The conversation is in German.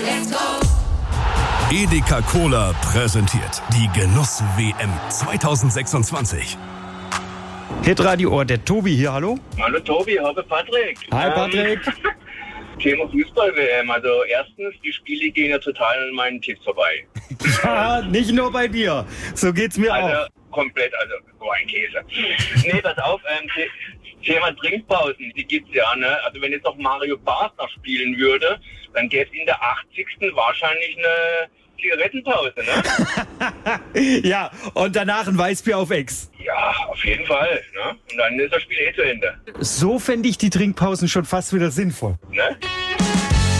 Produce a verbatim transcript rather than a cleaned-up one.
Let's go! Edeka Cola präsentiert die Genuss-W M zwanzig sechsundzwanzig. Hitradio Ohr, der Tobi hier, hallo? Hallo Tobi, hallo Patrick. Hi Patrick. Ähm, Thema Fußball-W M. Also erstens, die Spiele gehen ja total an meinen Tipps vorbei. Ja, nicht nur bei dir. So geht's mir Also auch. komplett, also so ein Käse. Nee, pass auf, ähm, Thema Trinkpausen, die gibt's ja, ne? Also wenn jetzt noch Mario Barth noch spielen würde, dann gäbe es in der achtzigsten wahrscheinlich eine Zigarettenpause, ne? Ja, und danach ein Weißbier auf Ex. Ja, auf jeden Fall, ne? Und dann ist das Spiel eh zu Ende. So fände ich die Trinkpausen schon fast wieder sinnvoll. Ne?